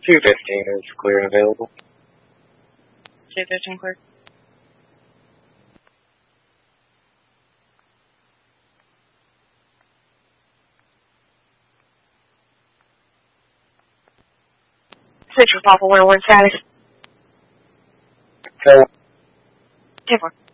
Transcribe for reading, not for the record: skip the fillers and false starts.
215 is clear and available. 215 clear. Central Papa 101 status. So, 10-4.